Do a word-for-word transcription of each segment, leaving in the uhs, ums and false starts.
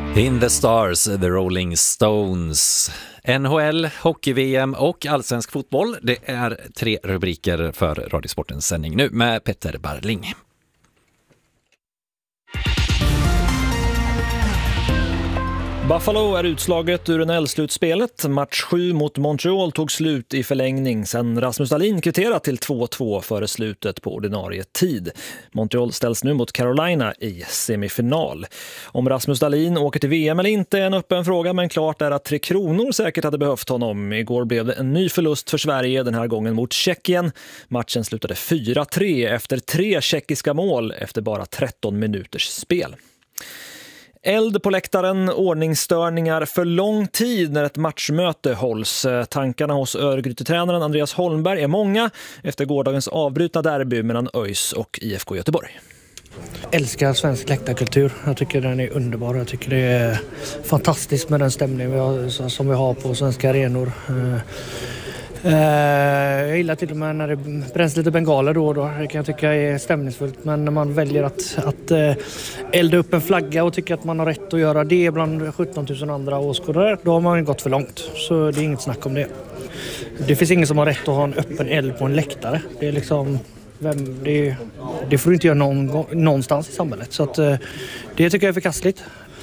In the Stars, The Rolling Stones. N H L, hockey-V M och allsvensk fotboll. Det är tre rubriker för Radiosportens sändning nu med Petter Barling. Buffalo är utslaget ur N L-slutspelet. Match sju mot Montreal tog slut i förlängning sen Rasmus Dahlin kvitterat till två två före slutet på ordinarie tid. Montreal ställs nu mot Carolina i semifinal. Om Rasmus Dahlin åker till V M eller inte är en öppen fråga, men klart är att Tre Kronor säkert hade behövt honom. Igår blev det en ny förlust för Sverige, den här gången mot Tjeckien. Matchen slutade fyra tre efter tre tjeckiska mål efter bara tretton minuters spel. Eld på läktaren, ordningsstörningar för lång tid när ett matchmöte hålls. Tankarna hos Örgryte-tränaren Andreas Holmberg är många efter gårdagens avbrutna derby mellan ÖIS och I F K Göteborg. Jag älskar svensk läktarkultur. Jag tycker den är underbar. Jag tycker det är fantastiskt med den stämning vi har, som vi har på svenska arenor. Jag gillar till och med när det bränns lite bengaler då och då. Det kan jag tycka är stämningsfullt. Men när man väljer att, att elda upp en flagga och tycker att man har rätt att göra det bland sjutton tusen andra åskådare, då har man gått för långt. Så det är inget snack om det. Det finns ingen som har rätt att ha en öppen eld på en läktare. Det är liksom... Vem, det, det får du inte göra någon, någonstans i samhället. Så att, det tycker jag är förkastligt.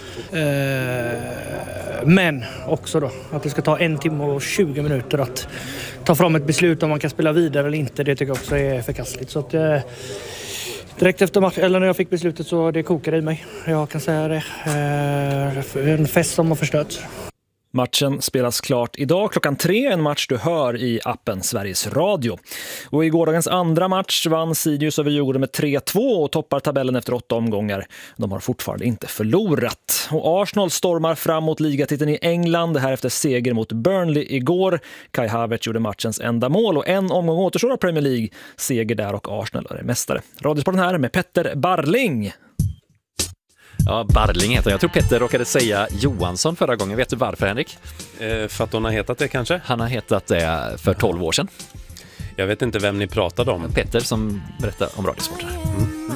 Men också då att det ska ta en timme och tjugo minuter att ta fram ett beslut om man kan spela vidare eller inte. Det tycker jag också är förkastligt. Så att, direkt efter match, eller när jag fick beslutet, så det kokade i mig. Jag kan säga det. En fest som har förstört. Matchen spelas klart idag klockan tre, en match du hör i appen Sveriges Radio. Och i gårdagens andra match vann Sirius över Djurgården med tre två och toppar tabellen efter åtta omgångar. De har fortfarande inte förlorat. Och Arsenal stormar fram mot ligatiteln i England, det här efter seger mot Burnley igår. Kai Havertz gjorde matchens enda mål och en omgång återstår av Premier League. Seger där och Arsenal är mästare. Radiosporten här med Petter Barling. Ja, Barling heter jag. Jag tror Petter råkade säga Johansson förra gången. Vet du varför, Henrik? Eh, för att hon har hetat det kanske? Han har hetat det för tolv år sedan. Jag vet inte vem ni pratade om. Petter som berättar om Radiosporten. Mm.